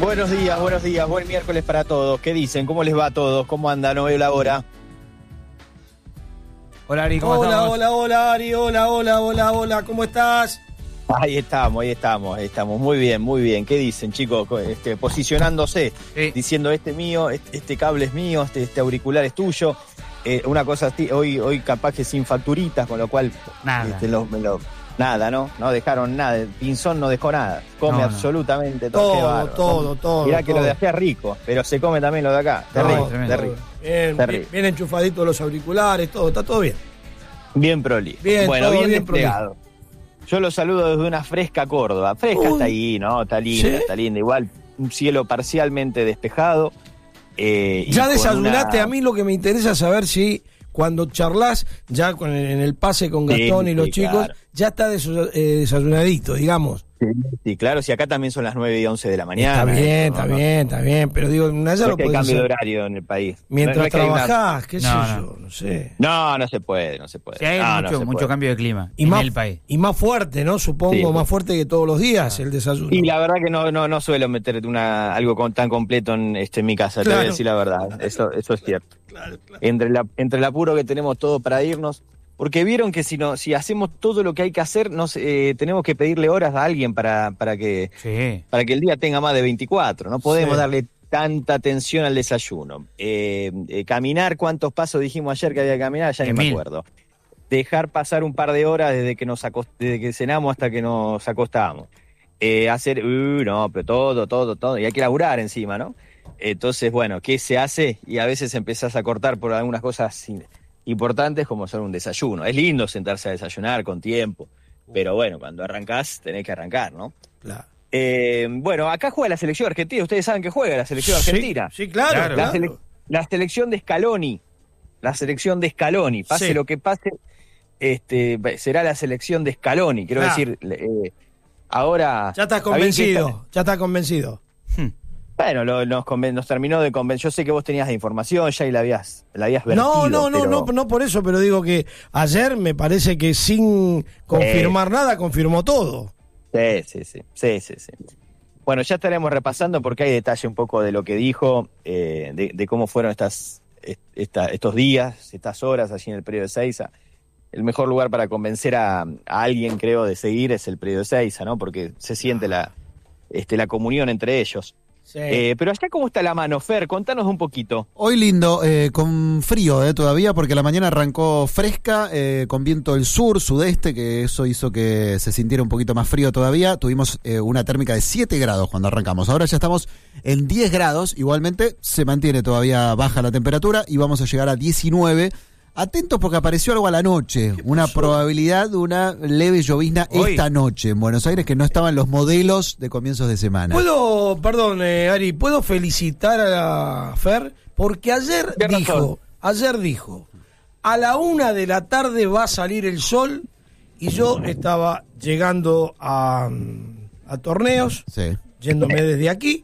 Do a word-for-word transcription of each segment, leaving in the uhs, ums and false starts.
Buenos días, buenos días, buen miércoles para todos. ¿Qué dicen? ¿Cómo les va a todos? ¿Cómo andan? No veo la hora. Hola Ari, ¿cómo hola, estamos? Hola, hola, Ari, hola, hola, hola, hola, ¿cómo estás? Ahí estamos, ahí estamos, ahí estamos. Muy bien, muy bien. ¿Qué dicen, chicos? Este, posicionándose, Sí. diciendo este es mío, este, este cable es mío, este, este auricular es tuyo. Eh, una cosa así, hoy, hoy capaz que sin facturitas, con lo cual Nada. Este, lo, me lo, nada, ¿no? No dejaron nada. El Pinzón no dejó nada. Come No, no. absolutamente todo. Todo, Qué bárbaro. todo, todo, Mirá que todo. lo de allá es rico, pero se come también lo de acá. Terrible, Todo, tremendo. terrible. Bien, Terrible. bien, bien enchufaditos los auriculares, todo, está todo bien. Bien proli. Bien, bueno, todo bien, bien desplegado. Yo lo saludo desde una fresca Córdoba. Fresca Uy. está ahí, ¿no? Está linda, ¿Sí? está linda. Igual un cielo parcialmente despejado. Eh, y Ya con desayunaste, una- a mí lo que me interesa es saber si cuando charlas, ya con el- en el pase con Sí, Gastón y los sí, chicos, claro. ya está desu- eh, desayunadito, digamos. Sí, sí, claro, si acá también son las nueve y once de la mañana. está bien, ¿no? está No, bien, está bien, pero digo, allá No lo es que hay podés cambio de hacer horario en el país. mientras No es que hay una- trabajás, qué sé No, no. yo, no sé. No, no se puede, no se puede. Sí, hay No, no mucho, se mucho puede. cambio de clima Y en más, el país. y más fuerte, ¿no? Supongo, Sí. más fuerte que todos los días el desayuno. Y la verdad que no, no, no suelo meter una, algo con, tan completo en, este, en mi casa, te voy a Claro. decir la verdad. Eso, eso es cierto. Claro, claro. Entre, la, entre el apuro que tenemos todo para irnos, porque vieron que si no, si hacemos todo lo que hay que hacer, nos, eh, tenemos que pedirle horas a alguien para, para, que, Sí. para que el día tenga más de veinticuatro. No podemos Sí. darle tanta atención al desayuno. Eh, eh, caminar, ¿cuántos pasos dijimos ayer que había que caminar? Ya ni me Mil. acuerdo. Dejar pasar un par de horas desde que nos acost- desde que cenamos hasta que nos acostamos. Eh, hacer, uh, no, pero todo, todo, todo. Y hay que laburar encima, ¿no? Entonces, bueno, ¿qué se hace? Y a veces empezás a cortar por algunas cosas sin- importantes como son un desayuno. Es lindo sentarse a desayunar con tiempo, pero bueno, cuando arrancás tenés que arrancar, ¿no? Claro. Eh, bueno, acá juega la selección argentina. Ustedes saben que juega la selección argentina. Sí, sí, claro, Claro. La, claro. sele- la selección de Scaloni. La selección de Scaloni. Pase Sí. lo que pase, este, será la selección de Scaloni. Quiero Claro. decir, eh, ahora... Ya estás está bien que convencido, está- ya estás convencido. Bueno, lo- nos, conven- nos terminó de convencer. Yo sé que vos tenías la información ya y la habías, la habías vertido. No, no, no, pero- no, no por eso, pero digo que ayer me parece que sin confirmar nada, confirmó todo. Sí, sí, sí, sí, sí, sí. Bueno, ya estaremos repasando porque hay detalle un poco de lo que dijo, eh, de, de cómo fueron estas, est- esta- estos días, estas horas allí en el predio de Seiza. El mejor lugar para convencer a, a alguien, creo, de seguir es el predio de Seiza, ¿no? Porque se siente la, este, la comunión entre ellos. Sí. Eh, pero allá, ¿cómo está la mano, Fer? Contanos un poquito. Hoy lindo, eh, con frío eh, todavía, porque la mañana arrancó fresca, eh, con viento del sur, sudeste, que eso hizo que se sintiera un poquito más frío todavía. Tuvimos eh, una térmica de siete grados cuando arrancamos. Ahora ya estamos en diez grados, igualmente se mantiene todavía baja la temperatura y vamos a llegar a diecinueve. Atentos porque apareció algo a la noche, una probabilidad de una leve llovizna Hoy. esta noche en Buenos Aires que no estaban los modelos de comienzos de semana. ¿Puedo, perdón, eh, Ari, puedo felicitar a Fer? Porque ayer Tienes dijo, razón. ayer dijo, a la una de la tarde va a salir el sol y yo estaba llegando a, a torneos, Sí, yéndome desde aquí,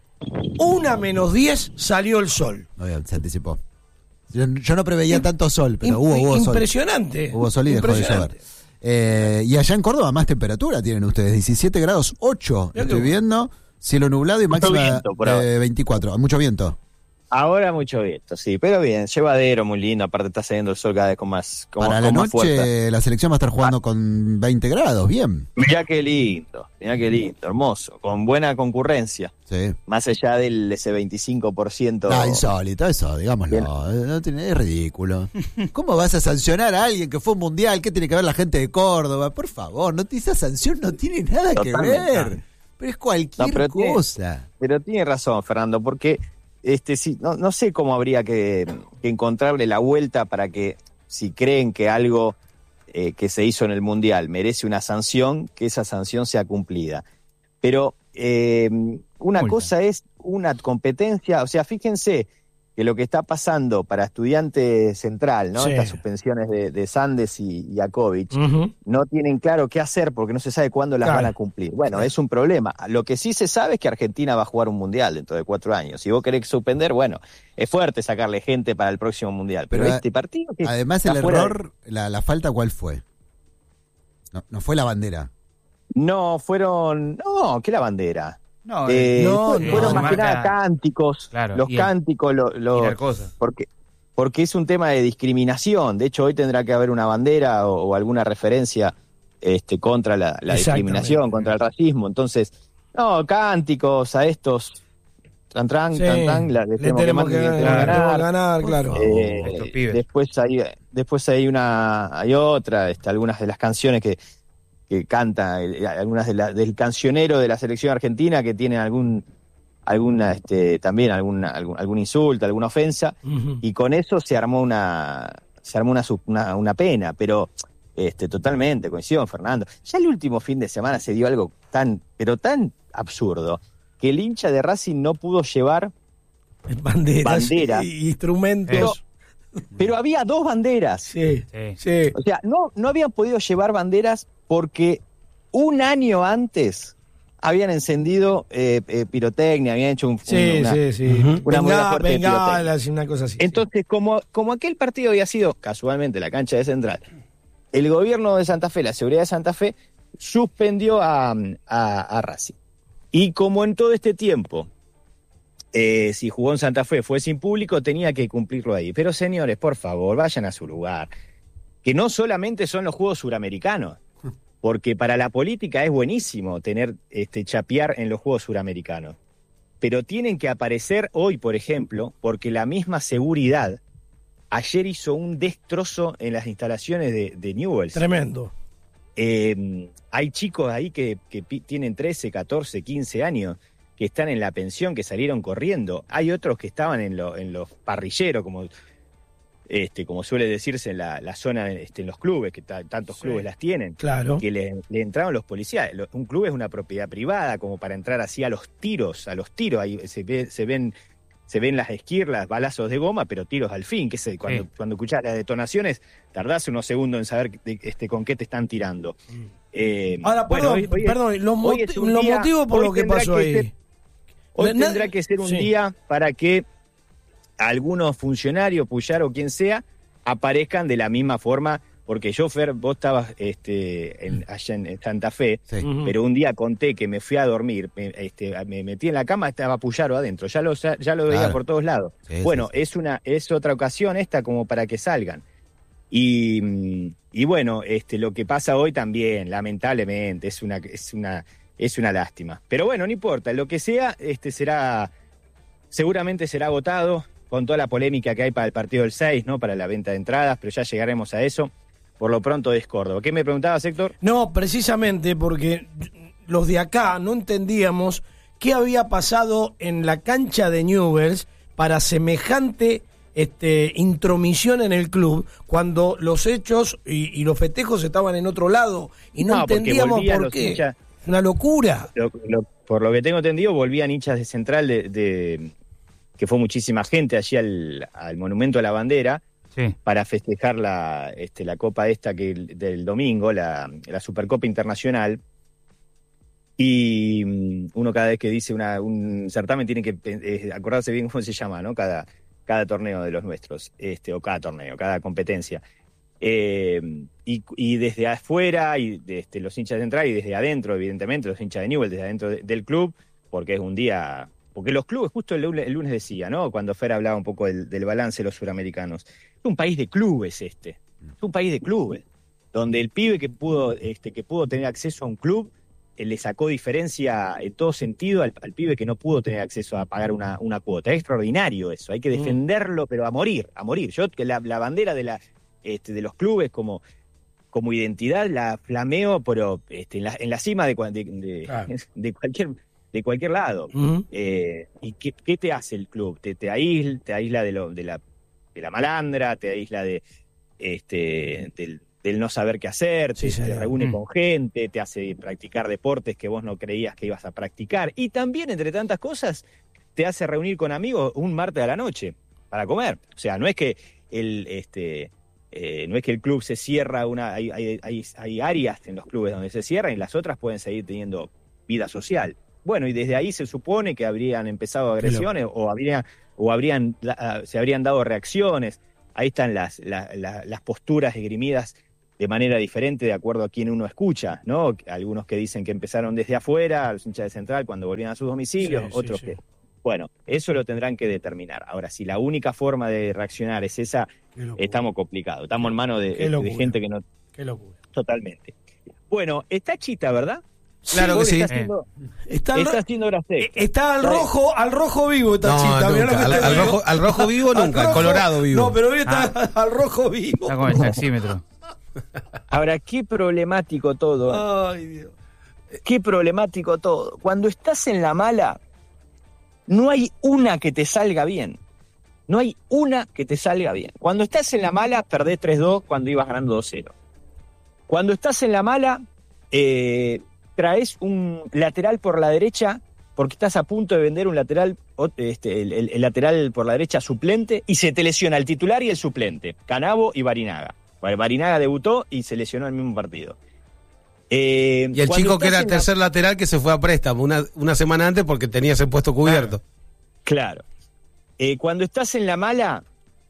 una menos diez salió el sol. no, ya se anticipó. Yo, yo no preveía tanto sol, pero Imp- hubo, hubo sol. Impresionante. Hubo sol y dejó de impresionante. llover. Eh, y allá en Córdoba más temperatura tienen ustedes, diecisiete grados ocho, Mirá estoy que- viendo, cielo nublado y Mucho máxima viento por ahora. de veinticuatro, mucho viento. Ahora mucho viento, sí, pero bien, llevadero, muy lindo. Aparte está saliendo el sol cada vez con más, con, Para con la más fuerza. noche la selección va a estar jugando con veinte grados, bien. Mirá qué lindo, mirá qué lindo, hermoso, con buena concurrencia, Sí. más allá del ese veinticinco por ciento. No, insólito, eso, digámoslo, Bien. eh, no tiene- es ridículo. ¿Cómo vas a sancionar a alguien que fue un mundial? ¿Qué tiene que ver la gente de Córdoba? Por favor, no, esa sanción no tiene nada Totalmente. que ver. Pero es cualquier No, pero tiene- cosa. Pero tiene razón, Fernando, porque este sí, no, no sé cómo habría que, que encontrarle la vuelta para que, si creen que algo eh, que se hizo en el Mundial merece una sanción, que esa sanción sea cumplida. Pero eh, una Multa. cosa es una competencia, o sea, fíjense que lo que está pasando para Estudiante Central, ¿no? Sí. Estas suspensiones de, de Sandes y Jakovic, Ujú. no tienen claro qué hacer porque no se sabe cuándo las Claro. van a cumplir. Bueno, es un problema. Lo que sí se sabe es que Argentina va a jugar un mundial dentro de cuatro años. Si vos querés suspender, bueno, es fuerte sacarle gente para el próximo mundial. Pero, Pero, este partido que Además está el fuera de- error, la, la falta, ¿cuál fue? No, no fue la bandera. No, fueron... No, ¿qué la bandera? No, Eh, no, fue- no, fueron se más que marca- nada cánticos, Claro, los y el- cánticos, lo, lo- y la cosa. porque porque es un tema de discriminación. De hecho, hoy tendrá que haber una bandera o, o alguna referencia este, contra la, la Exactamente. discriminación, contra el racismo. Entonces, no, cánticos a estos, tan, tan, Sí, tan, tan, la- le les tenemos tenemos que, que que- que ganar, ganar. tenemos que ganar, claro. Eh, Estos pibes. después hay después hay una hay otra este, algunas de las canciones que, que canta eh, algunas de la, del cancionero de la selección argentina que tienen algún alguna este también alguna, algún algún insulto, alguna ofensa, Ujú. y con eso se armó una se armó una sub- una, una pena, pero este totalmente coincido con Fernando. Ya el último fin de semana se dio algo tan pero tan absurdo que el hincha de Racing no pudo llevar, Banderas, Bandera. y- instrumentos. pero pero había dos banderas. Sí, Sí. sí. O sea, no, no habían podido llevar banderas porque un año antes habían encendido eh, eh, pirotecnia, habían hecho un, Sí, una- sí, sí. una muy Venga- fuerte de bengalas y una cosa así. sí. Entonces, como, como aquel partido había sido casualmente la cancha de Central, el gobierno de Santa Fe, la seguridad de Santa Fe, suspendió a, a, a Racing. Y como en todo este tiempo, eh, si jugó en Santa Fe fue sin público, tenía que cumplirlo ahí. Pero señores, por favor, vayan a su lugar. Que no solamente son los Juegos Suramericanos, porque para la política es buenísimo tener este chapear en los Juegos Suramericanos. Pero tienen que aparecer hoy, por ejemplo, porque la misma seguridad ayer hizo un destrozo en las instalaciones de, de Newell's. Tremendo. Eh, hay chicos ahí que, que pi- tienen trece, catorce, quince años, que están en la pensión, que salieron corriendo. Hay otros que estaban en, lo- en los parrilleros, como, este, como suele decirse en la, la zona, este, en los clubes, que ta- tantos Sí. clubes las tienen. Claro. Que le, le entraron los policías. Lo- Un club es una propiedad privada, como para entrar así a los tiros, a los tiros. Ahí se, ve- se ven se ven las esquirlas, balazos de goma, pero tiros al fin. Que se, cuando, Sí. cuando escuchás las detonaciones, tardás unos segundos en saber de- este, con qué te están tirando. Eh, Ahora, bueno, perdón, hoy- hoy es- perdón, los, hoy moti- es un los día- motivos por hoy lo que tendrá pasó que ahí. ser- Hoy Na- tendrá que ser un sí. día para que algunos funcionarios, Puyar o quien sea, aparezcan de la misma forma, porque yo, Fer, vos estabas este, en, allá en Santa Fe, Sí. Ujú. pero un día conté que me fui a dormir, me, este, me metí en la cama, estaba Puyaro adentro, ya lo, ya, ya lo veía Claro. por todos lados. Sí, bueno, sí, sí. es una es otra ocasión esta como para que salgan. Y, mm, y bueno, este, lo que pasa hoy también, lamentablemente, es una, es una, es una lástima. Pero bueno, no importa, lo que sea, este será, seguramente será votado con toda la polémica que hay para el partido del seis, ¿no? Para la venta de entradas, pero ya llegaremos a eso. Por lo pronto es Córdoba. ¿Qué me preguntabas, Héctor? No, precisamente porque los de acá no entendíamos qué había pasado en la cancha de Newell's para semejante este, intromisión en el club cuando los hechos y, y los festejos estaban en otro lado y no, No, porque entendíamos volvían por los qué. hinchas. Una locura. Lo- lo- por lo que tengo entendido, volvían hinchas de Central, de, de- que fue muchísima gente allí al, al Monumento a la Bandera, Sí. para festejar la, este, la copa esta que del domingo, la, la Supercopa Internacional. Y mm, uno cada vez que dice una, un certamen tiene que eh, acordarse bien cómo se llama, ¿no? Cada, cada torneo de los nuestros, este, o cada torneo, cada competencia. Eh, y, y desde afuera, y desde los hinchas de Central, y desde adentro, evidentemente, los hinchas de Newell's, desde adentro de- del club, porque es un día... Porque los clubes, justo el lunes, el lunes decía, ¿no? Cuando Fer hablaba un poco del, del balance de los suramericanos. Es un país de clubes este. Es un país de clubes. Donde el pibe que pudo, este, que pudo tener acceso a un club, eh, le sacó diferencia en todo sentido al, al pibe que no pudo tener acceso a pagar una, una cuota. Es extraordinario eso. Hay que defenderlo, pero a morir, a morir. Yo que la, la bandera de la, este, de los clubes como, como identidad la flameo, pero este, en, la, en la cima de, cua- de, de, Claro. de cualquier de cualquier lado. Ujú. Eh, ¿Y qué, qué te hace el club? Te, te aísla, te aísla de, lo, de, la, de la malandra, te aísla de, este, del, del no saber qué hacer, Sí, te, señor. te reúne Mm. con gente, te hace practicar deportes que vos no creías que ibas a practicar. Y también, entre tantas cosas, te hace reunir con amigos un martes a la noche para comer. O sea, no es que el, este, eh, no es que el club se cierra, una, hay, hay, hay, hay áreas en los clubes donde se cierran y las otras pueden seguir teniendo vida social. Bueno, y desde ahí se supone que habrían empezado agresiones o habrían, o habrían, la- se habrían dado reacciones. Ahí están las, la- la- las posturas esgrimidas de manera diferente de acuerdo a quién uno escucha, ¿no? Algunos que dicen que empezaron desde afuera, los hinchas de Central, cuando volvían a sus domicilios, Sí, sí, otros sí. que... Bueno, eso lo tendrán que determinar. Ahora, si la única forma de reaccionar es esa, Qué locura. estamos complicados. Estamos en manos de, Qué de locura. gente que no... Qué locura. Totalmente. Bueno, está Chita, ¿verdad? Claro Vos que sí. Está haciendo, Está, al, está ro- haciendo horas eh, extras. está al Está- rojo, al rojo vivo esta No, chita. mirá lo nunca. que Al, te al digo. rojo, al rojo vivo Al nunca, al rojo- colorado vivo. No, pero hoy está al rojo vivo. Está con el taxímetro. Ahora, qué problemático todo. Ay, Dios. Qué problemático todo. Cuando estás en la mala, no hay una que te salga bien. No hay una que te salga bien. Cuando estás en la mala, perdés tres dos cuando ibas ganando dos cero. Cuando estás en la mala, eh, traes un lateral por la derecha porque estás a punto de vender un lateral, este, el, el- el lateral por la derecha suplente, y se te lesiona el titular y el suplente, Canavo y Barinaga. Bueno, Barinaga debutó y se lesionó en el mismo partido. Eh, Y el cuando chico que estás era en la- tercer lateral que se fue a préstamo una, una semana antes porque tenía ese puesto cubierto. Claro. Eh, cuando estás en la mala,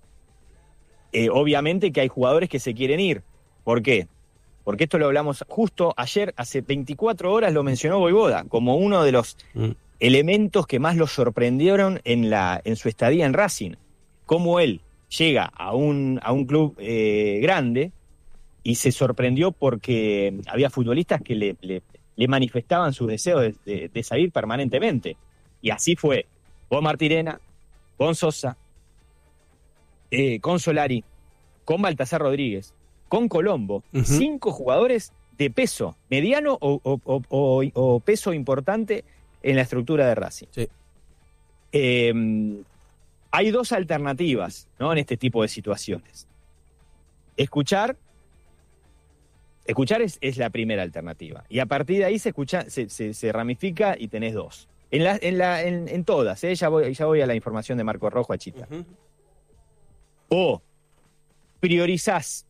eh, obviamente que hay jugadores que se quieren ir. ¿Por qué? Porque esto lo hablamos justo ayer, hace veinticuatro horas lo mencionó Voivoda, como uno de los Mm. elementos que más lo sorprendieron en, la, en su estadía en Racing. Cómo él llega a un, a un club eh, grande y se sorprendió porque había futbolistas que le, le, le manifestaban su deseo de, de, de salir permanentemente. Y así fue. Con Martirena, con Sosa, eh, con Solari, con Baltasar Rodríguez, con Colombo. Ujú. Cinco jugadores de peso, mediano o, o- o- o- o peso importante en la estructura de Racing. Sí. Eh, hay dos alternativas, ¿no?, en este tipo de situaciones. Escuchar, escuchar es, es la primera alternativa. Y a partir de ahí se escucha, se, se- se ramifica y tenés dos. En, la, en, la, en, en todas, ¿eh? ya, voy, ya voy a la información de Marco Rojo a Chita. Ujú. O priorizás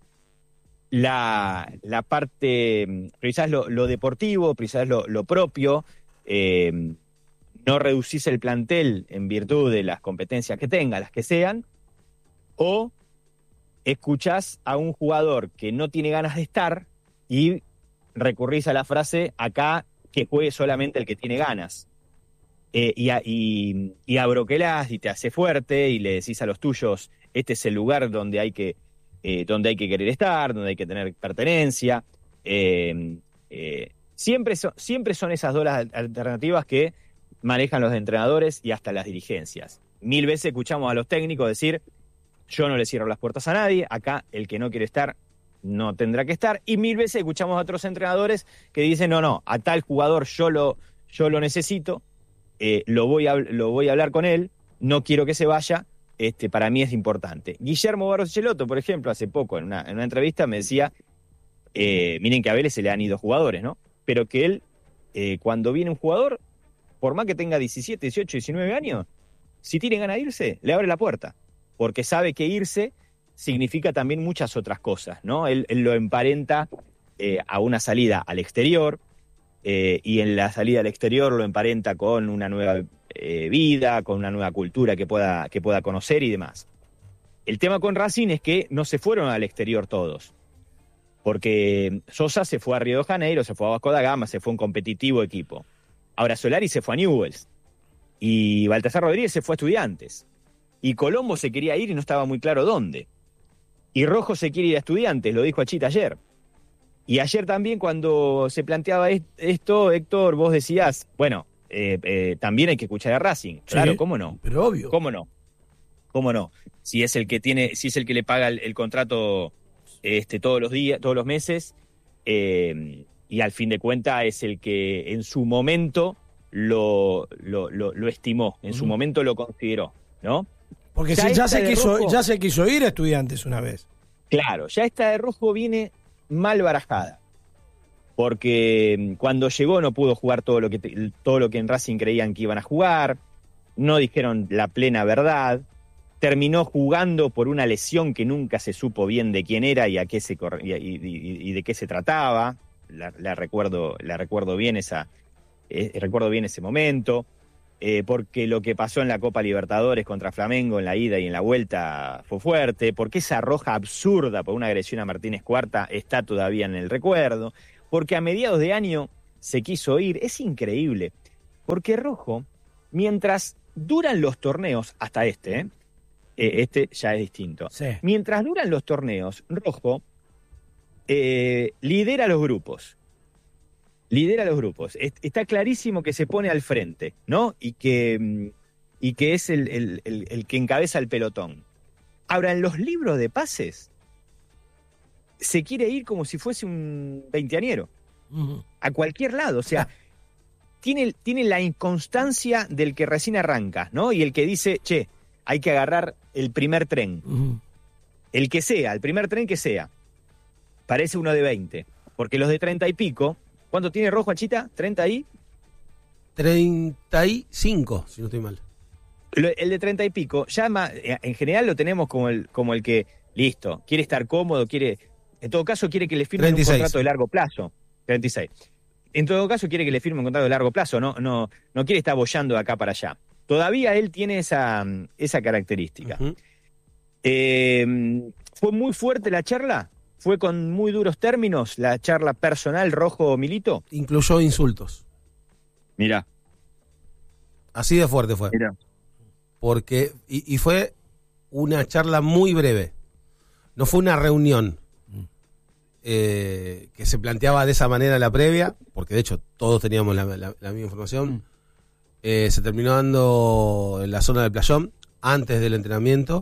la, la parte, priorizás lo, lo deportivo, priorizás lo, lo propio, eh, no reducís el plantel en virtud de las competencias que tenga, las que sean, o escuchás a un jugador que no tiene ganas de estar y recurrís a la frase acá que juegue solamente el que tiene ganas. Eh, y, a- y, y abroquelás y te hace fuerte y le decís a los tuyos, este es el lugar donde hay que, eh, donde hay que querer estar, donde hay que tener pertenencia. Eh, eh, siempre, son, siempre son esas dos las alternativas que manejan los entrenadores y hasta las dirigencias. Mil veces escuchamos a los técnicos decir, yo no le cierro las puertas a nadie, acá el que no quiere estar no tendrá que estar, y mil veces escuchamos a otros entrenadores que dicen, no, no, a tal jugador yo lo, yo lo necesito, eh, lo, voy a, lo voy a hablar con él, no quiero que se vaya, este, para mí es importante. Guillermo Barros Schelotto, por ejemplo, hace poco en una, en una entrevista me decía, eh, miren que a Vélez se le han ido jugadores, ¿no? Pero que él, eh, cuando viene un jugador, por más que tenga diecisiete, dieciocho, diecinueve años, si tiene ganas de irse, le abre la puerta, porque sabe que irse significa también muchas otras cosas, ¿no? Él, él lo emparenta eh, a una salida al exterior, eh, y en la salida al exterior lo emparenta con una nueva eh, vida, con una nueva cultura que pueda, que pueda conocer y demás. El tema con Racing es que no se fueron al exterior todos, porque Sosa se fue a Río de Janeiro, se fue a Vasco da Gama, se fue a un competitivo equipo. Ahora Solari se fue a Newell's, y Baltasar Rodríguez se fue a Estudiantes, y Colombo se quería ir y no estaba muy claro dónde. Y Rojo se quiere ir a Estudiantes, lo dijo a Chita ayer. Y ayer también cuando se planteaba est- esto, Héctor, vos decías, bueno, eh, eh, también hay que escuchar a Racing. Claro, Sí, ¿cómo no? Pero obvio. ¿Cómo no? ¿Cómo no? Si es el que tiene, si es el que le paga el, el contrato este, todos los días, todos los meses, eh, y al fin de cuentas es el que en su momento lo, lo, lo, lo estimó, en su Ujú. momento lo consideró, ¿no? Porque Ya se- ya, esta se de quiso, Rojo- ya se quiso ir a Estudiantes una vez. Claro, ya esta de Rojo viene mal barajada, porque mm, cuando llegó no pudo jugar todo lo que te- todo lo que en Racing creían que iban a jugar, no dijeron la plena verdad, terminó jugando por una lesión que nunca se supo bien de quién era y a qué se corre- y, y- y- y de qué se trataba. La, la recuerdo, la recuerdo bien esa, eh, recuerdo bien ese momento. eh, porque lo que pasó en la Copa Libertadores contra Flamengo en la ida y en la vuelta fue fuerte, porque esa roja absurda por una agresión a Martínez Cuarta está todavía en el recuerdo, porque a mediados de año se quiso ir. Es increíble, porque Rojo, mientras duran los torneos, hasta este, ¿eh? Eh, este ya es distinto, Sí. mientras duran los torneos, Rojo eh, lidera los grupos. Lidera los grupos. Está clarísimo que se pone al frente, ¿no? Y que, y que es el, el, el, el que encabeza el pelotón. Ahora, en los libros de pases, se quiere ir como si fuese un veinteañero. Uh-huh. A cualquier lado. O sea, tiene, tiene la inconstancia del que recién arranca, ¿no? Y el que dice, che, hay que agarrar el primer tren. Uh-huh. El que sea, el primer tren que sea. Parece uno de veinte. Porque los de treinta y pico... ¿Cuánto tiene Rojo, Achita? ¿treinta y? treinta y cinco, si no estoy mal. El de treinta y pico, ya más, en general lo tenemos como el, como el que, listo, quiere estar cómodo, quiere, en todo caso quiere que le firmen treinta y seis. Un contrato de largo plazo. treinta y seis. En todo caso quiere que le firme un contrato de largo plazo, no, no, no quiere estar boyando de acá para allá. Todavía él tiene esa, esa característica. Uh-huh. Eh, ¿Fue muy fuerte la charla? ¿Fue con muy duros términos la charla personal Rojo-Milito? Incluyó insultos. Mirá. Así de fuerte fue. Mirá. Porque, y, y fue una charla muy breve. No fue una reunión eh, que se planteaba de esa manera la previa, porque de hecho todos teníamos la, la, la misma información. Mm. Eh, se terminó dando en la zona del playón, antes del entrenamiento.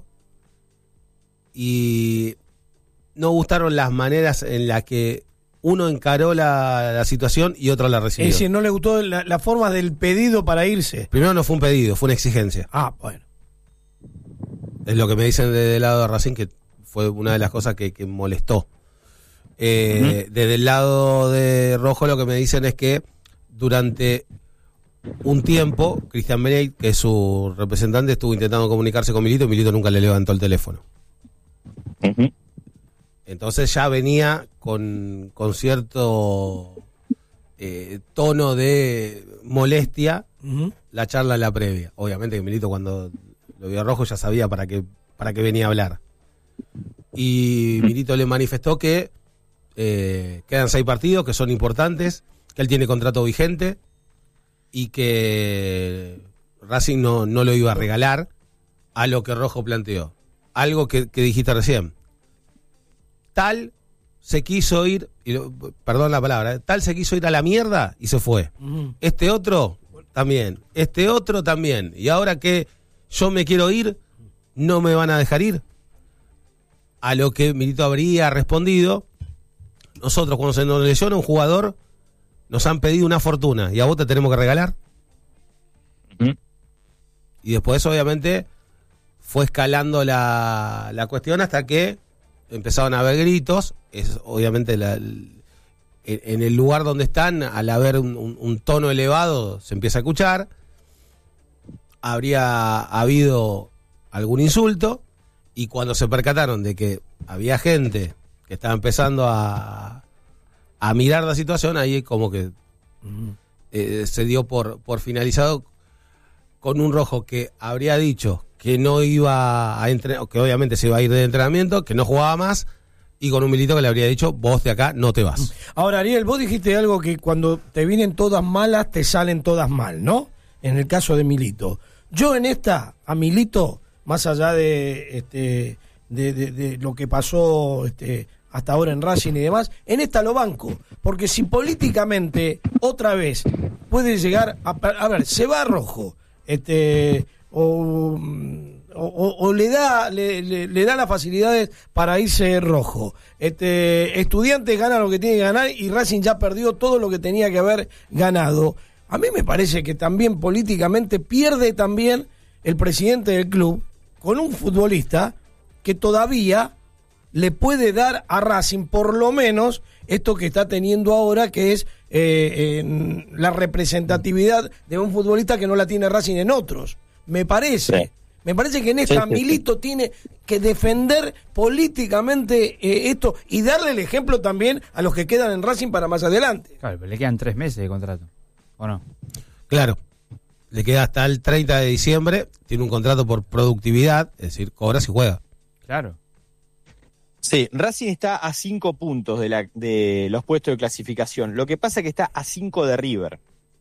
Y no gustaron las maneras en las que uno encaró la, la situación y otro la recibió. Es decir, no le gustó la, la forma del pedido para irse. Primero no fue un pedido, fue una exigencia. Ah, bueno. Es lo que me dicen desde el lado de Racing, que fue una de las cosas que, que molestó. Eh, uh-huh. Desde el lado de Rojo lo que me dicen es que durante un tiempo, Cristian Beneit, que es su representante, estuvo intentando comunicarse con Milito y Milito nunca le levantó el teléfono. Uh-huh. Entonces ya venía con, con cierto eh, tono de molestia uh-huh. la charla en la previa. Obviamente que Milito cuando lo vio a Rojo ya sabía para qué, para qué venía a hablar. Y Milito le manifestó que eh, quedan seis partidos, que son importantes, que él tiene contrato vigente y que Racing no, no lo iba a regalar a lo que Rojo planteó. Algo que, que dijiste recién. Tal se quiso ir, y lo, perdón la palabra, ¿eh? Tal se quiso ir a la mierda y se fue. Uh-huh. Este otro también, este otro también. Y ahora que yo me quiero ir, no me van a dejar ir. A lo que Milito habría respondido, nosotros cuando se nos lesiona un jugador, nos han pedido una fortuna y a vos te tenemos que regalar. Uh-huh. Y después obviamente fue escalando la, la cuestión hasta que empezaron a haber gritos. Es obviamente la, el, en el lugar donde están, al haber un, un, un tono elevado, se empieza a escuchar. Habría habido algún insulto y cuando se percataron de que había gente que estaba empezando a, a mirar la situación, ahí como que uh-huh. eh, se dio por, por finalizado con un Rojo que habría dicho que no iba a entrenar, que obviamente se iba a ir de entrenamiento, que no jugaba más, y con un Milito que le habría dicho, vos de acá no te vas. Ahora, Ariel, vos dijiste algo que cuando te vienen todas malas, te salen todas mal, ¿no? En el caso de Milito. Yo en esta, a Milito, más allá de este de, de, de lo que pasó este hasta ahora en Racing y demás, en esta lo banco, porque si políticamente otra vez puede llegar a, a ver, se va Rojo, este o, o, o le da le, le, le da las facilidades para irse Rojo, este Estudiantes gana lo que tiene que ganar y Racing ya perdió todo lo que tenía que haber ganado. A mí me parece que también políticamente pierde también el presidente del club con un futbolista que todavía le puede dar a Racing por lo menos esto que está teniendo ahora, que es eh, eh, la representatividad de un futbolista que no la tiene Racing en otros. Me parece, sí. me parece que en esta sí, sí, Milito sí. tiene que defender políticamente eh, esto y darle el ejemplo también a los que quedan en Racing para más adelante. Claro, pero le quedan tres meses de contrato, ¿o no? Claro. Le queda hasta el treinta de diciembre, tiene un contrato por productividad, es decir, cobra si juega. Claro. Sí, Racing está a cinco puntos de, la, de los puestos de clasificación. Lo que pasa es que está a cinco de River.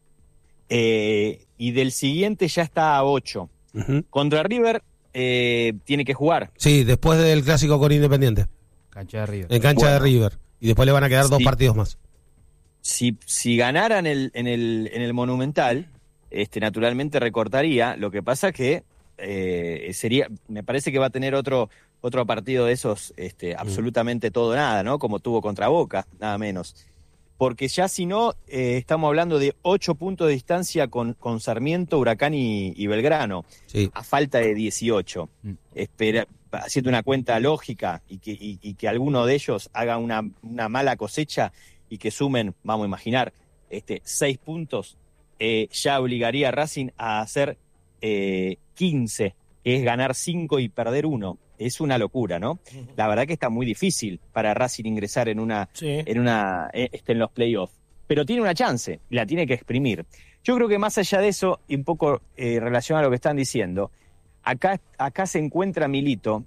Eh, y del siguiente ya está a ocho. Uh-huh. Contra River eh, tiene que jugar. Sí, después del clásico con Independiente. Cancha de River. En cancha Bueno. de River. Y después le van a quedar Sí. dos partidos más. Si, si ganaran el, en, el, en el Monumental, este, naturalmente recortaría. Lo que pasa que eh, sería, me parece que va a tener otro, otro partido de esos, este, absolutamente todo o nada, ¿no? Como tuvo contra Boca, nada menos. Porque ya si no, eh, estamos hablando de ocho puntos de distancia con, con Sarmiento, Huracán y, y Belgrano, Sí. a falta de dieciocho. Mm. Espera, haciendo una cuenta lógica y que, y, y que alguno de ellos haga una, una mala cosecha y que sumen, vamos a imaginar, este, seis puntos, eh, ya obligaría a Racing a hacer eh, quince, que es ganar cinco y perder uno. Es una locura, ¿no? La verdad que está muy difícil para Racing ingresar en una, Sí. en una, eh, este, en los playoffs. Pero tiene una chance, y la tiene que exprimir. Yo creo que más allá de eso, y un poco eh, relacionado a lo que están diciendo, acá, acá se encuentra Milito.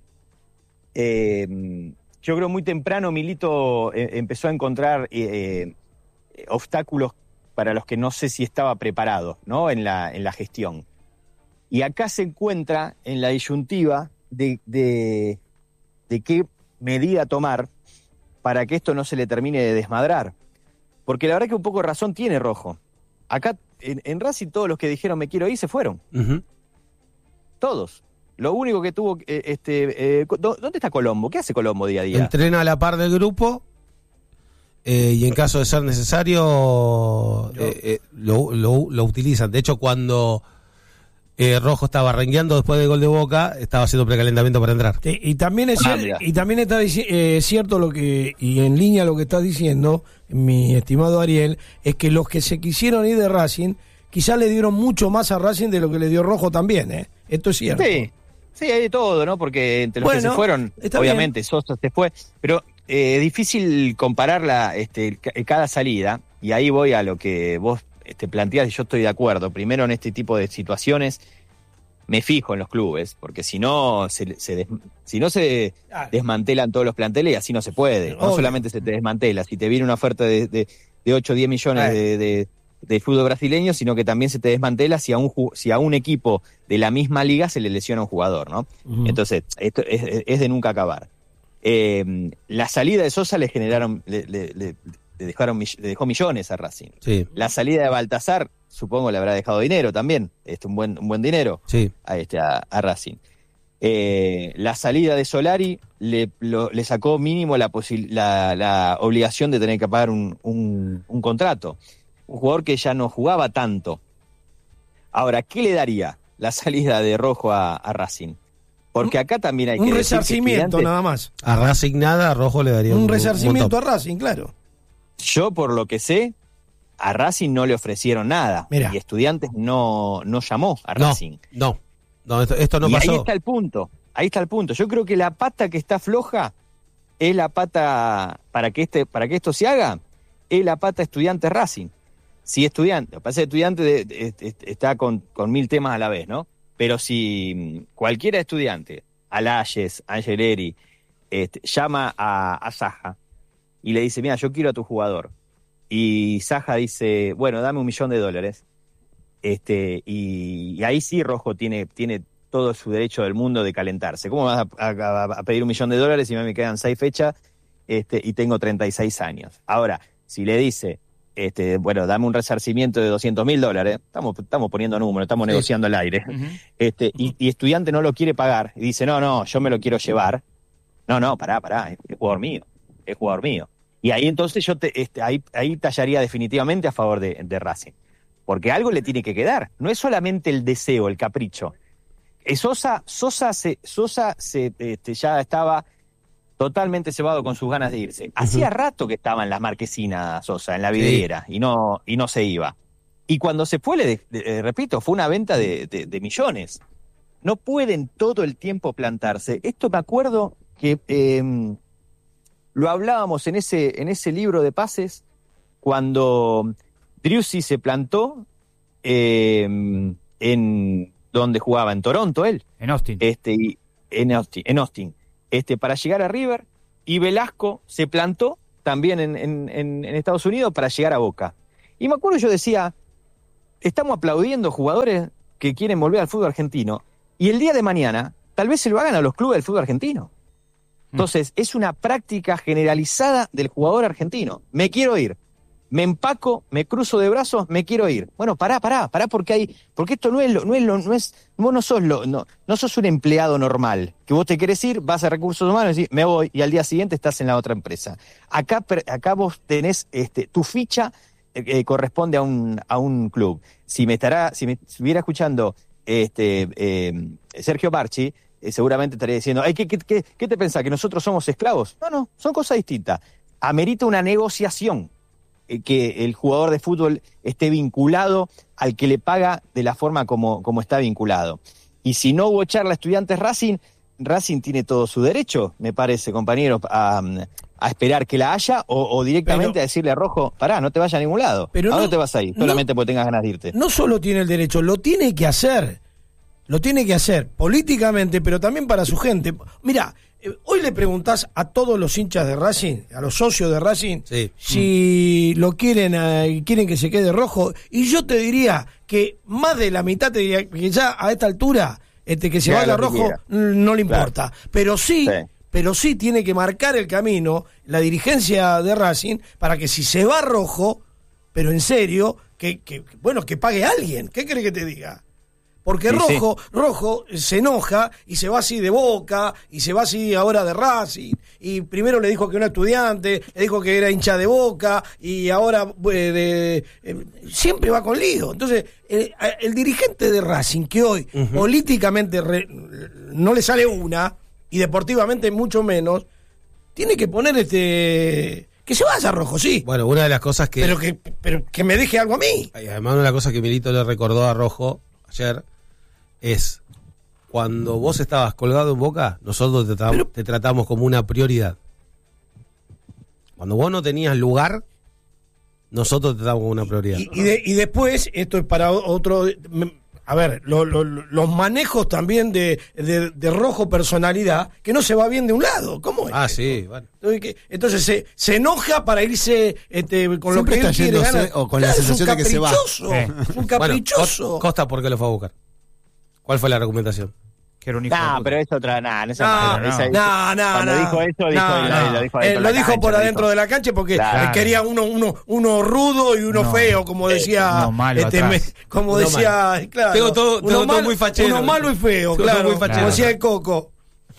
Eh, yo creo muy temprano Milito eh, empezó a encontrar eh, eh, obstáculos para los que no sé si estaba preparado, ¿no? En la, en la gestión. Y acá se encuentra en la disyuntiva de, de, de qué medida tomar para que esto no se le termine de desmadrar. Porque la verdad que un poco de razón tiene Rojo. Acá en, en Racing todos los que dijeron me quiero ir se fueron. Uh-huh. Todos. Lo único que tuvo, eh, este, eh, ¿dónde está Colombo? ¿Qué hace Colombo día a día? Entrena a la par del grupo eh, y en caso de ser necesario eh, eh, lo, lo, lo utilizan. De hecho, cuando eh, Rojo estaba rengueando después del gol de Boca, estaba haciendo precalentamiento para entrar. Sí, y también es Ah, cier- mira. y también está dici- eh, cierto lo que, y en línea lo que está diciendo mi estimado Ariel, es que los que se quisieron ir de Racing quizás le dieron mucho más a Racing de lo que le dio Rojo también, ¿eh? Esto es cierto. Sí, sí, hay de todo, ¿no? Porque entre los que Bueno, se fueron, está obviamente, Sosa se fue, pero es eh, difícil compararla este, ca- cada salida, y ahí voy a lo que vos este, planteás, y yo estoy de acuerdo. Primero, en este tipo de situaciones, me fijo en los clubes, porque si no se, se des- si no se Ah, desmantelan todos los planteles, y así no se puede. No Obvio. solamente se te desmantela, si te viene una oferta de, de, de ocho o diez millones Ah. de, de, de fútbol brasileño, sino que también se te desmantela si a un ju- si a un equipo de la misma liga se le lesiona un jugador, ¿no? Ujú. Entonces, esto es, es de nunca acabar. Eh, la salida de Sosa le generaron, le, le- le- le dejaron, mill- le dejó millones a Racing. Sí, La salida de Baltasar, supongo le habrá dejado dinero también, este, un buen, un buen dinero sí. a, este, a, a Racing. Eh, la salida de Solari le, lo- le sacó mínimo la, posi- la, la obligación de tener que pagar un, un, un contrato. Un jugador que ya no jugaba tanto. Ahora, ¿qué le daría la salida de Rojo a, a Racing? Porque acá también hay un que decir que resarcimiento Estudiantes- nada más. A Racing nada, a Rojo le daría un, Un resarcimiento montón. a Racing, claro. Yo, por lo que sé, a Racing no le ofrecieron nada. Mirá. Y Estudiantes no, no llamó a No, Racing. no, no, esto, esto no y pasó. ahí está el punto. Ahí está el punto. Yo creo que la pata que está floja es la pata, para que este, para que esto se haga, es la pata Estudiantes Racing. Si Estudiante, lo que pasa es que Estudiante de- de- de- está con, con mil temas a la vez, ¿no? Pero si mm, cualquiera estudiante, Alayes, Angeleri, este, llama a, a Saja y le dice, mira, yo quiero a tu jugador. Y Saja dice, bueno, dame un millón de dólares. Este, y, y ahí sí Rojo tiene, tiene todo su derecho del mundo de calentarse. ¿Cómo vas a, a- a pedir un millón de dólares si me quedan seis fechas este, y tengo treinta y seis años? Ahora, si le dice, este, bueno, dame un resarcimiento de doscientos mil dólares, estamos, estamos poniendo números, estamos Sí. negociando al aire, este, y, y Estudiante no lo quiere pagar, y dice, no, no, yo me lo quiero llevar. No, no, pará, pará, es, es jugador mío, es jugador mío. Y ahí entonces yo te, este, ahí, ahí tallaría definitivamente a favor de, de Racing. Porque algo le tiene que quedar. No es solamente el deseo, el capricho. Eh, Sosa, Sosa, se, Sosa se, este, ya estaba totalmente cebado con sus ganas de irse. Hacía rato que estaba en la marquesina Sosa, en la vidriera, y no, y no se iba. Y cuando se fue, le de- de- eh, repito, fue una venta de, de- de millones. No pueden todo el tiempo plantarse. Esto me acuerdo que eh, lo hablábamos en ese, en ese libro de pases, cuando Driussi se plantó eh, en donde jugaba, en Toronto él. En Austin. Este, y, en Austin, en Austin. Este, para llegar a River, y Velasco se plantó también en, en, en, en Estados Unidos para llegar a Boca. Y me acuerdo, yo decía, estamos aplaudiendo jugadores que quieren volver al fútbol argentino, y el día de mañana tal vez se lo hagan a los clubes del fútbol argentino. Entonces, es una práctica generalizada del jugador argentino. Me quiero ir, me empaco, me cruzo de brazos, me quiero ir. Bueno, pará, pará, pará, porque hay, porque esto no es lo, no es lo, no es, vos no sos lo, no, no sos un empleado normal, que vos te querés ir, vas a recursos humanos y decís, me voy, y al día siguiente estás en la otra empresa. Acá, acá vos tenés, este, tu ficha eh, corresponde a un, a un club. Si me estará, si me estuviera escuchando, este, eh, Sergio Barchi, Eh, seguramente estaría diciendo, ¿qué, qué, qué, ¿qué te pensás? ¿Que nosotros somos esclavos? No, no, son cosas distintas. Amerita una negociación, eh, que el jugador de fútbol esté vinculado al que le paga de la forma como, como está vinculado. Y si no hubo charla Estudiantes Racing, Racing tiene todo su derecho, me parece, compañeros, a, a esperar que la haya o, o directamente pero, a decirle a Rojo, pará, no te vayas a ningún lado. Pero ¿A no, dónde te vas a ir? Solamente no, porque tengas ganas de irte. No solo tiene el derecho, lo tiene que hacer. Lo tiene que hacer políticamente, pero también para su gente. Mira, eh, hoy le preguntás a todos los hinchas de Racing, a los socios de Racing, sí. si mm. lo quieren eh, quieren que se quede Rojo. Y yo te diría que más de la mitad te diría que ya a esta altura, este que se ya vaya Rojo, no le importa. Claro. Pero sí, sí, pero sí tiene que marcar el camino la dirigencia de Racing para que si se va Rojo, pero en serio, que, que bueno, que pague alguien. ¿Qué crees que te diga? Porque sí, Rojo, sí. Rojo se enoja y se va así de Boca y se va así ahora de Racing. Y primero le dijo que era Estudiante, le dijo que era hincha de Boca y ahora eh, de, eh, siempre va con lío. Entonces, eh, el dirigente de Racing, que hoy uh-huh. políticamente re, no le sale una y deportivamente mucho menos, tiene que poner este... Que se vaya Rojo, sí. Bueno, una de las cosas que... Pero que, pero que me deje algo a mí. Además, una de las cosas que Milito le recordó a Rojo ayer es, cuando vos estabas colgado en Boca, nosotros te, tra- Pero... te tratamos como una prioridad. Cuando vos no tenías lugar, nosotros te tratamos como una prioridad. Y, y, de, y después, esto es para otro... A ver, lo, lo, los manejos también de, de, de Rojo personalidad, que no se va bien de un lado. ¿Cómo es? Ah, sí, bueno. Entonces, entonces se, se enoja para irse este, con Siempre lo que él quiere ganar. O con la sensación de que se va. Eh. Un caprichoso. Bueno, Costa, ¿por qué lo fue a buscar? ¿Cuál fue la recomendación? Que era un hijo nah, pero es otra, nada, no, no, no, esa, no, no, cuando no, dijo eso, dijo, no, no. lo dijo, eh, lo dijo cancha, por adentro dijo. de la cancha porque claro. quería uno, uno, uno rudo y uno no, feo, como decía, uno malo este, me, como uno decía, malo. claro, tengo todo, tengo uno, mal, todo muy fachero, uno malo y feo, tengo claro, muy fachero, como decía el Coco.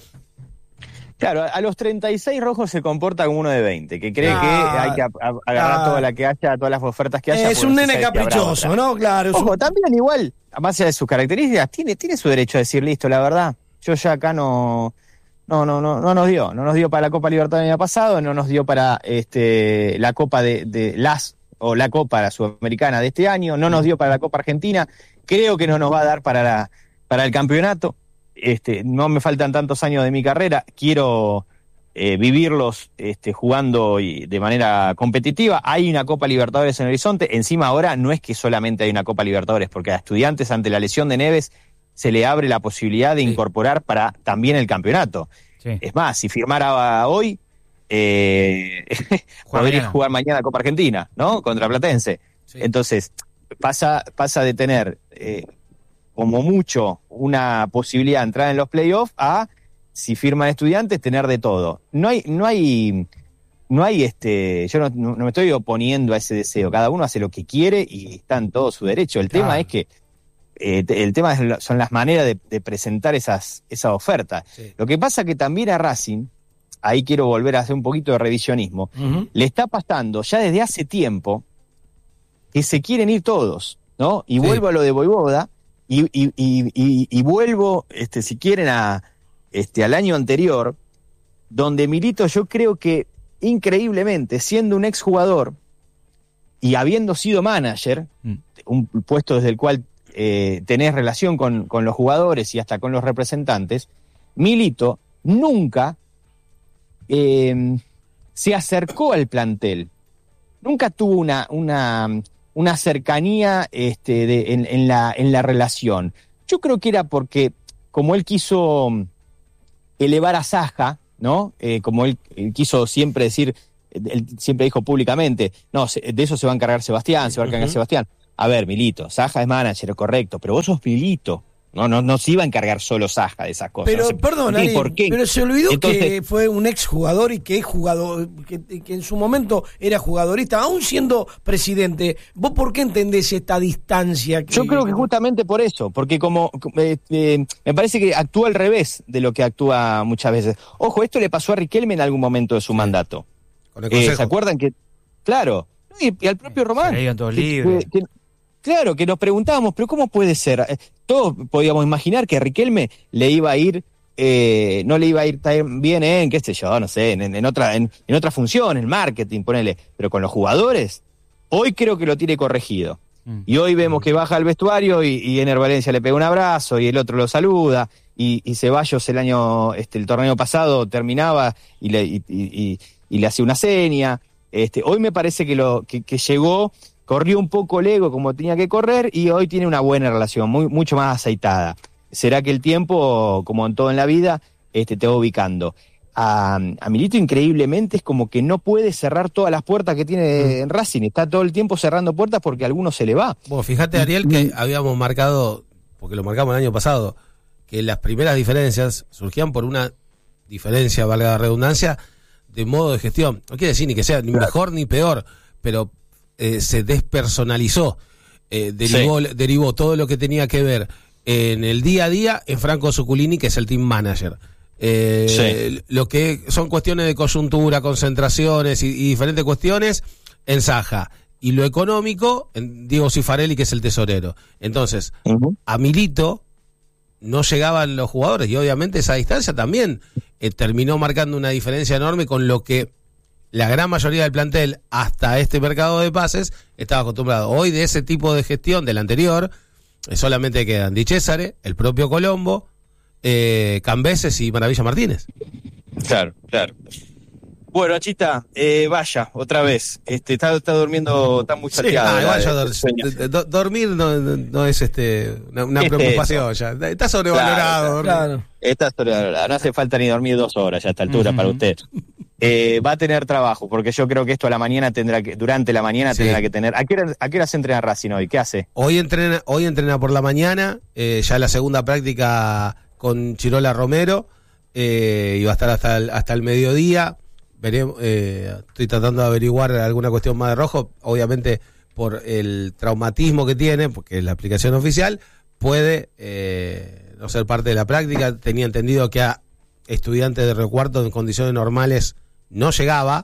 Claro, a los treinta y seis Rojo se comporta como uno de veinte, que cree ah, que hay que a, a, agarrar ah, toda la que haya, todas las ofertas que haya. Es un nene caprichoso, ¿no? Claro. Ojo, un... también igual, a base de sus características, tiene, tiene su derecho a decir, listo, la verdad, yo ya acá no, no, no, no, no nos dio, no nos dio para la Copa Libertadores del año pasado, no nos dio para este la Copa de, de las, o la Copa la Sudamericana de este año, no nos dio para la Copa Argentina, creo que no nos va a dar para la, para el campeonato. Este, no me faltan tantos años de mi carrera, quiero eh, vivirlos este, jugando y de manera competitiva. Hay una Copa Libertadores en el horizonte, encima ahora no es que solamente hay una Copa Libertadores, porque a Estudiantes ante la lesión de Neves se le abre la posibilidad de sí. incorporar para también el campeonato. Sí. Es más, si firmara hoy, eh, podría mañana. jugar mañana Copa Argentina, ¿no? Contra Platense. Sí. Entonces, pasa, pasa de tener... Eh, como mucho una posibilidad de entrar en los playoffs a, si firman Estudiantes, tener de todo. No hay, no hay, no hay este, yo no, no me estoy oponiendo a ese deseo, cada uno hace lo que quiere y está en todo su derecho. El claro. tema es que, eh, el tema es, son las maneras de, de presentar esas, esas ofertas. Sí. Lo que pasa que también a Racing, ahí quiero volver a hacer un poquito de revisionismo, uh-huh. le está pasando ya desde hace tiempo que se quieren ir todos, ¿no? Y sí. vuelvo a lo de Voivoda, Y, y, y, y, y vuelvo, este, si quieren, a, este, al año anterior, donde Milito, yo creo que increíblemente, siendo un exjugador y habiendo sido manager, mm. un puesto desde el cual eh, tenés relación con, con los jugadores y hasta con los representantes, Milito nunca eh, se acercó al plantel, nunca tuvo una, una una cercanía este, de, en, en, la, en la relación. Yo creo que era porque, como él quiso elevar a Saja, ¿no? Eh, como él, él quiso siempre decir, él siempre dijo públicamente, no, de eso se va a encargar Sebastián, se va a encargar uh-huh. Sebastián. A ver, Milito, Saja es manager, correcto, pero vos sos Milito. No, no, no se iba a encargar solo Saja de esas cosas. Pero, no sé, perdón, no Ariel, por qué. pero se olvidó Entonces, que fue un exjugador y que es jugador, que, que en su momento era jugadorista, aún siendo presidente. ¿Vos por qué entendés esta distancia? Que, yo creo que justamente por eso, porque como eh, eh, me parece que actúa al revés de lo que actúa muchas veces. Ojo, esto le pasó a Riquelme en algún momento de su mandato. Con el eh, ¿Se acuerdan que? Claro, y, y al propio Román. Se todos que, libres. Que, que, claro, que nos preguntábamos, pero ¿cómo puede ser? Todos podíamos imaginar que a Riquelme le iba a ir, eh, no le iba a ir tan bien en, qué sé yo, no sé, en, en, otra, en, en otra función, en marketing, ponele. Pero con los jugadores, hoy creo que lo tiene corregido. Mm. Y hoy vemos que baja al vestuario y, y Ener Valencia le pega un abrazo y el otro lo saluda. Y, y Ceballos el año, este, el torneo pasado terminaba y le, y, y, y, y le hacía una seña. Este, hoy me parece que, lo, que, que llegó... Corrió un poco el ego como tenía que correr y hoy tiene una buena relación, muy, mucho más aceitada. Será que el tiempo, como en todo en la vida, este, te va ubicando. A, a Milito increíblemente es como que no puede cerrar todas las puertas que tiene en Racing. Está todo el tiempo cerrando puertas porque a alguno se le va. Bueno, fíjate, Ariel, que habíamos marcado, porque lo marcamos el año pasado, que las primeras diferencias surgían por una diferencia, valga la redundancia, de modo de gestión. No quiere decir ni que sea ni mejor ni peor, pero... Eh, se despersonalizó, eh, derivó, sí. derivó todo lo que tenía que ver en el día a día en Franco Zuculini, que es el team manager. Eh, sí. Lo que son cuestiones de coyuntura, concentraciones y, y diferentes cuestiones en Saja. Y lo económico en Diego Cifarelli, que es el tesorero. Entonces, uh-huh. a Milito no llegaban los jugadores y obviamente esa distancia también eh, terminó marcando una diferencia enorme con lo que la gran mayoría del plantel hasta este mercado de pases estaba acostumbrado. Hoy de ese tipo de gestión del anterior solamente quedan Di Cesare, el propio Colombo, eh, Cambeses y Maravilla Martínez. Claro, claro. Bueno, Chita, eh, vaya, otra vez. Este, está, está durmiendo, está muy salteado. Sí, ah, igual yo dor- do- dormir no, no es este una, una preocupación ya. Está sobrevalorado. Claro, claro. Está sobrevalorado. No hace falta ni dormir dos horas ya a esta altura uh-huh. para usted. Eh, va a tener trabajo, porque yo creo que esto a la mañana tendrá que, durante la mañana sí. tendrá que tener. ¿A qué hora, a qué hora se entrena Racing hoy? ¿Qué hace? Hoy entrena, hoy entrena por la mañana, eh, ya la segunda práctica con Chirola Romero, eh, y va a estar hasta el, hasta el mediodía. Veremos, eh, estoy tratando de averiguar alguna cuestión más de Rojo, obviamente por el traumatismo que tiene, porque es la aplicación oficial, puede eh, no ser parte de la práctica. Tenía entendido que a estudiantes de Río Cuarto en condiciones normales no llegaba,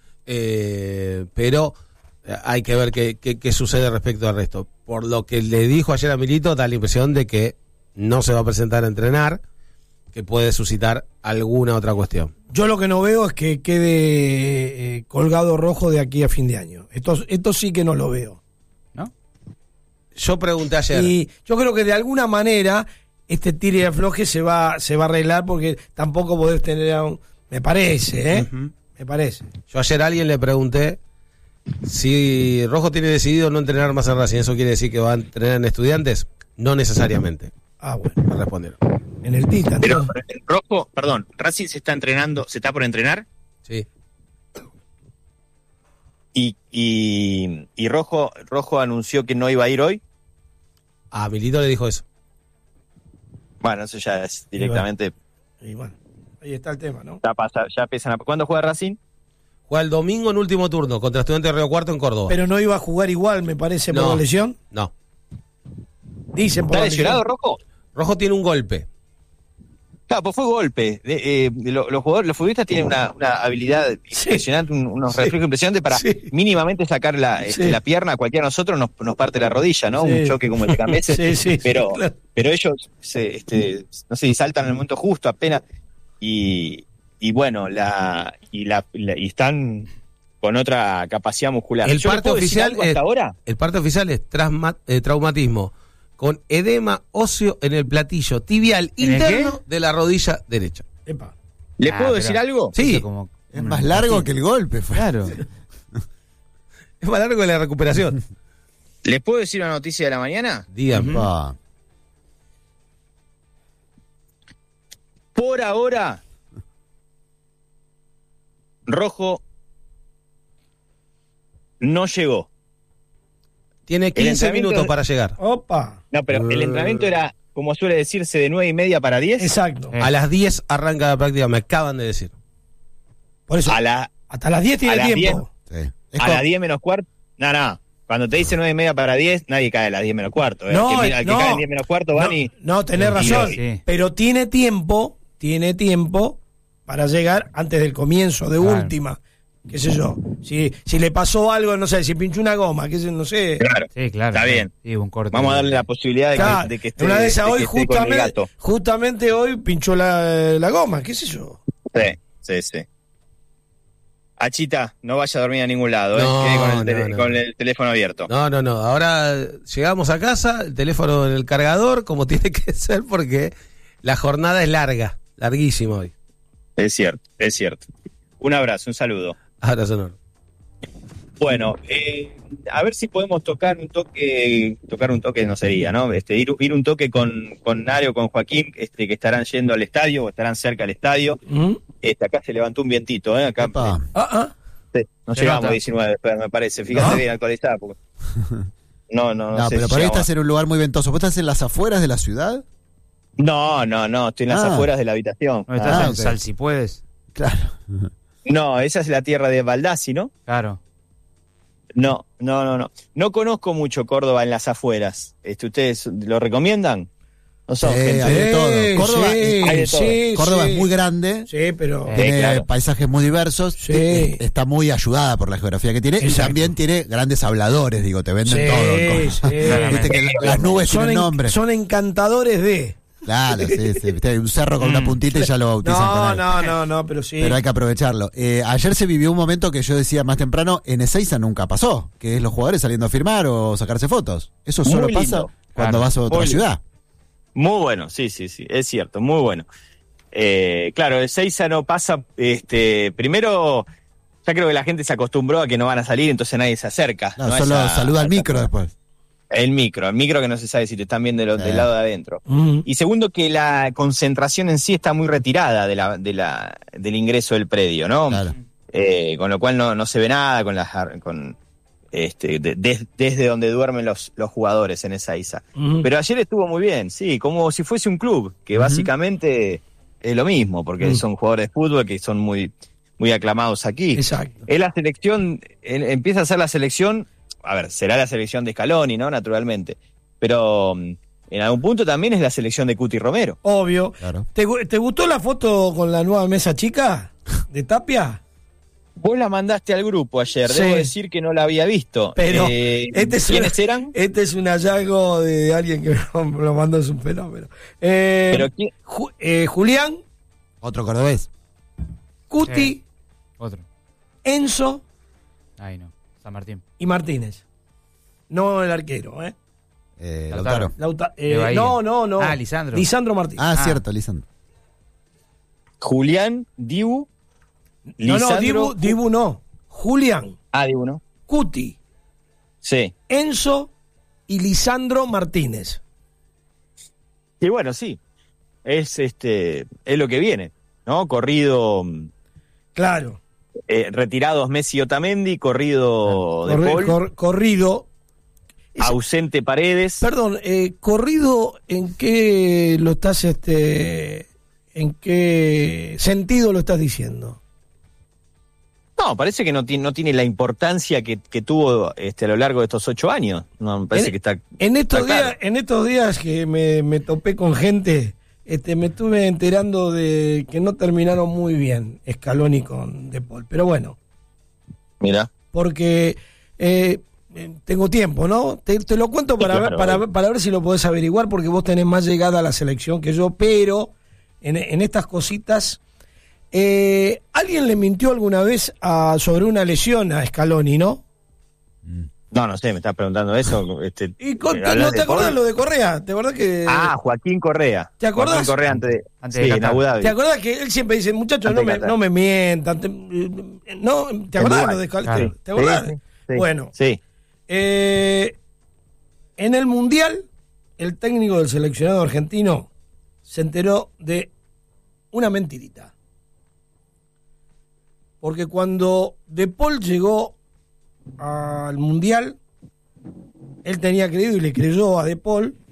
eh, pero hay que ver qué, qué, qué sucede respecto al resto. Por lo que le dijo ayer a Milito, da la impresión de que no se va a presentar a entrenar, que puede suscitar alguna otra cuestión. Yo lo que no veo es que quede eh, colgado Rojo de aquí a fin de año. Esto, esto sí que no lo veo. ¿No? Yo pregunté ayer. Y yo creo que de alguna manera este tire y afloje se va, se va a arreglar, porque tampoco podés tener a un... Me parece, ¿eh? Uh-huh. Me parece. Yo ayer a alguien le pregunté si Rojo tiene decidido no entrenar más en Racing. ¿Eso quiere decir que va a entrenar en Estudiantes? No necesariamente. Ah, bueno. Me respondieron. En el Tita, pero Rojo, perdón, Racing se está entrenando, ¿se está por entrenar? Sí. Y, y, y Rojo, Rojo anunció que no iba a ir hoy. A Milito le dijo eso. Bueno, eso ya es directamente. Y bueno, ahí está el tema, ¿no? Ya pasa, ya empiezan a... ¿Cuándo juega Racing? Juega el domingo en último turno contra Estudiantes de Río Cuarto en Córdoba. Pero no iba a jugar igual, me parece, por no, la lesión. No. Dicen por ¿Está lesionado Rojo? Rojo tiene un golpe. Claro, pues fue golpe. Eh, eh, los, los jugadores, los futbolistas tienen una, una habilidad sí. impresionante, un, unos sí. reflejos impresionantes para sí. mínimamente sacar la, sí. este, la pierna. A cualquiera de nosotros nos, nos parte la rodilla, ¿no? Sí. Un choque como el de Cambeses. Sí, sí, pero, claro. pero ellos, se, este, no sé, saltan en el momento justo, apenas. Y, y bueno, la y, la, la y están con otra capacidad muscular. El parte oficial hasta es, ahora? El parte oficial es trasma, eh, traumatismo con edema óseo en el platillo tibial interno de la rodilla derecha. Epa. ¿Le ah, puedo decir algo? Sí. Como, es más largo que el golpe. Fue. Claro. Es más largo que la recuperación. ¿Les puedo decir una noticia de la mañana? Dígame. Pa. Por ahora, Rojo no llegó. Tiene quince entrenamiento minutos de- para llegar. Opa. No, pero el entrenamiento era, como suele decirse, de nueve y media para diez. Exacto. Eh. A las diez arranca la práctica, me acaban de decir. Por eso, A, la, hasta las diez tiene a las tiempo. Sí. Es a como- las diez menos cuarto. No, no. Cuando te dice nueve y media para diez, nadie cae a las diez menos cuarto. ¿eh? No, el que, mira, el que no. cae a diez menos cuarto van No, y. no, tenés y- razón. sí. Pero tiene tiempo, tiene tiempo para llegar antes del comienzo, de Claro. última. Qué sé yo. Si, si le pasó algo, no sé, si pinchó una goma, qué sé, no sé. Claro. Sí, claro. Está bien. Sí, un corte. Vamos a darle la posibilidad de que, Claro, de que esté, una de esas de que hoy esté con el justamente, gato. justamente hoy pinchó la, la goma, qué sé yo. Sí, sí, sí. Achita, no vaya a dormir a ningún lado, ¿eh? No, Quede con el, tele- no, no. con el teléfono abierto. No, no, no. Ahora llegamos a casa, el teléfono en el cargador, como tiene que ser, porque la jornada es larga, larguísima hoy. Es cierto, es cierto. Un abrazo, un saludo. Abrazo enorme. Bueno, eh, a ver si podemos tocar un toque, tocar un toque no sería, ¿no? Este, ir, ir un toque con, con Nario, con Joaquín, este, que estarán yendo al estadio o estarán cerca del estadio. ¿Mm? Este, acá se levantó un vientito, ¿eh? Acá Epa. Ah, ah. eh, no Se llegamos nota. a diecinueve, pero me parece. Fíjate ¿No? bien actualizada. Porque... No, no, no. No, sé pero si por ahí llegamos. estás en un lugar muy ventoso. ¿Vos estás en las afueras de la ciudad? No, no, no, estoy en las Ah. afueras de la habitación. ¿No estás Ah, en ok. Sal si puedes? Claro. No, esa es la tierra de Baldassi, ¿no? Claro. No, no, no, no. No conozco mucho Córdoba en las afueras. Este, ¿ustedes lo recomiendan? No son Sí, gente. hay de todo. Córdoba, sí, es- hay de todo. sí, Córdoba sí. es muy grande. Sí, pero... Eh, Tiene claro. paisajes muy diversos, Sí. eh, está muy ayudada por la geografía que tiene y Exacto. también tiene grandes habladores, digo, te venden Sí, todo. en Córdoba. sí. Viste que la- las nubes son, tienen en- nombre. son encantadores de... Claro, sí, sí. Viste, hay un cerro con una puntita y ya lo bautizan con No, algo. no, no, no, pero sí. Pero hay que aprovecharlo. Eh, ayer se vivió un momento que yo decía más temprano, en Ezeiza nunca pasó, que es los jugadores saliendo a firmar o sacarse fotos. Eso solo Muy pasa lindo. cuando Claro. vas a otra Muy ciudad. Muy bueno, sí, sí, sí, es cierto, muy bueno. Eh, claro, el Seiza no pasa, este, primero, ya creo que la gente se acostumbró a que no van a salir, entonces nadie se acerca. No, ¿no? solo Esa- saluda al esa- micro después. El micro, el micro que no se sabe si te están viendo del, Eh. del lado de adentro. Mm. Y segundo, que la concentración en sí está muy retirada de la, de la, del ingreso del predio, ¿no? Claro. Eh, con lo cual no, no se ve nada con las ar- con este de- de- desde donde duermen los, los jugadores en esa isa. Mm. Pero ayer estuvo muy bien, sí, como si fuese un club, que Ujú. básicamente es lo mismo, porque Mm. son jugadores de fútbol que son muy, muy aclamados aquí. Exacto. Es la selección, él empieza a ser la selección, a ver, será la selección de Scaloni, ¿no? Naturalmente. Pero mm, en algún punto también es la selección de Cuti Romero. Obvio. Claro. ¿Te, gu- ¿Te gustó la foto con la nueva mesa chica de Tapia? Vos la mandaste al grupo ayer, Sí. debo decir que no la había visto. Pero Eh, este es ¿Quiénes una- eran? Este es un hallazgo de alguien que me lo mandó, es un fenómeno. Eh, Pero ¿quién? Ju- eh, Julián, Otro cordobés. Cuti, Sí. Otro. Enzo Ahí no. San Martín. y Martínez. No el arquero, ¿eh? Eh, Lautaro. Lautaro. Lauta- De eh, Bahía. no, no, no. Ah, Lisandro. Lisandro Martínez. Ah, Ah. cierto, Lisandro. Julián, Dibu, no, no, Lisandro- Dibu, Dibu no. Julián, Ah, Dibu, ¿no? Cuti, Sí. Enzo y Lisandro Martínez. Y bueno, sí. Es este es lo que viene, ¿no? Corrido Claro. eh, retirados Messi y Otamendi, corrido de Corri- Paul, cor- corrido. Ese- ausente Paredes. Perdón, eh, corrido, ¿en qué lo estás, este, en qué sentido lo estás diciendo? No, parece que no tiene, no tiene la importancia que, que tuvo este, a lo largo de estos ocho años. No, me parece En- que está. En estos Está días, claro. en estos días que me, me topé con gente, este, me estuve enterando de que no terminaron muy bien Scaloni con De Paul. Pero bueno, Mira. porque eh, eh, tengo tiempo, ¿no? Te, te lo cuento para, claro, ver, para, obvio. ver- para ver si lo podés averiguar, porque vos tenés más llegada a la selección que yo, pero en, en estas cositas, eh, alguien le mintió alguna vez a, sobre una lesión a Scaloni, ¿no? No, no sé, me estás preguntando eso. Este, Y con- ¿hablas ¿No de te acordás Paul? lo de Correa? ¿Te acordás que...? Ah, Joaquín Correa. ¿Te acordás? Joaquín Correa antes de, Antes de sí, en Qatar. Abu Dhabi. ¿Te acordás que él siempre dice, muchachos, Antes no de me, Qatar. no me mientan? Te, no, ¿Te acordás Dubái. lo de Scaloni? Claro. ¿Te acordás? Sí, sí, sí. Bueno, Sí. eh, En el Mundial, el técnico del seleccionado argentino se enteró de una mentirita. Porque cuando De Paul llegó al Mundial, él tenía creído y le creyó a De Paul